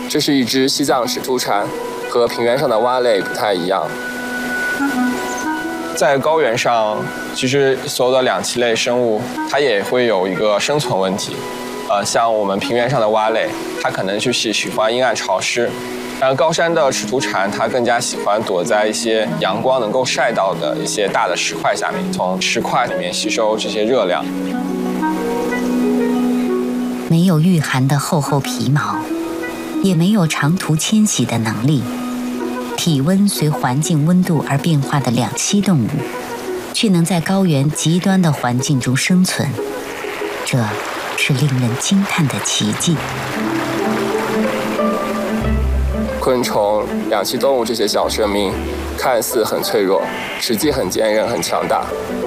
这是一只西藏赤兔蝉，和平原上的蛙类不太一样。在高原上，其实所有的两栖类生物，它也会有一个生存问题。像我们平原上的蛙类，它可能就是喜欢阴暗潮湿；而高山的赤兔蝉，它更加喜欢躲在一些阳光能够晒到的一些大的石块下面，从石块里面吸收这些热量。 没有御寒的厚厚皮毛，也没有长途迁徙的能力，体温随环境温度而变化的两栖动物，却能在高原极端的环境中生存，这是令人惊叹的奇迹。 昆虫、两栖动物这些小生命，看似很脆弱，实际很坚韧、很强大。